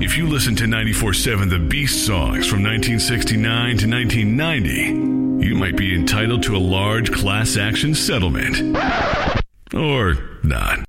If you listen to 94.7 The Beast songs from 1969 to 1990, you might be entitled to a large class action settlement. Or not.